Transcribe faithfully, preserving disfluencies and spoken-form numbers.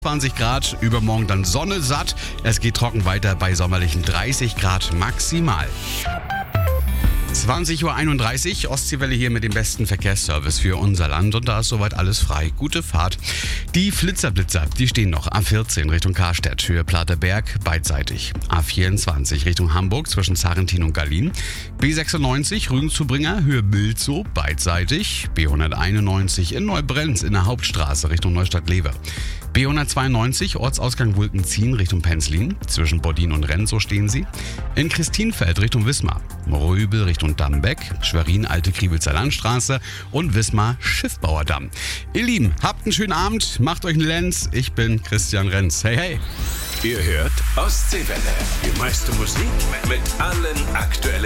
zwanzig Grad, übermorgen dann Sonne satt. Es geht trocken weiter bei sommerlichen dreißig Grad maximal. zwanzig Uhr einunddreißig, Ostseewelle hier mit dem besten Verkehrsservice für unser Land und da ist soweit alles frei. Gute Fahrt. Die Flitzer-Blitzer, die stehen noch. A vierzehn Richtung Karstedt, Höhe Platerberg, beidseitig. A vierundzwanzig Richtung Hamburg zwischen Sarrentin und Gallien. B sechsundneunzig Rügenzubringer, Höhe Bilzow, beidseitig. B hunderteinundneunzig in Neubrenz in der Hauptstraße Richtung Neustadt-Lever. B hundertzweiundneunzig Ortsausgang Wulkenzien Richtung Penzlin. Zwischen Bodin und Renz, so stehen sie. In Christinfeld Richtung Wismar. Röbel Richtung Dammbeck. Schwerin Alte Kriebelzer Landstraße. Und Wismar Schiffbauerdamm. Ihr Lieben, habt einen schönen Abend. Macht euch einen Lenz. Ich bin Christian Renz. Hey, hey. Ihr hört Ostseewelle. Die meiste Musik mit allen aktuellen